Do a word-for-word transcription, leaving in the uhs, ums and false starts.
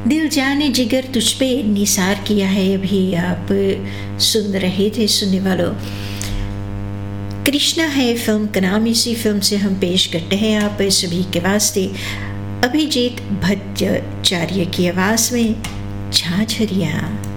दिल जाने जिगर तुझ पे निसार किया है अभी आप सुन रहे थे सुनने वालों। कृष्णा है फिल्म का नाम, इसी फिल्म से हम पेश करते हैं आप सभी के वास्ते अभिजीत भट्टाचार्य की आवाज़ में झाझरिया।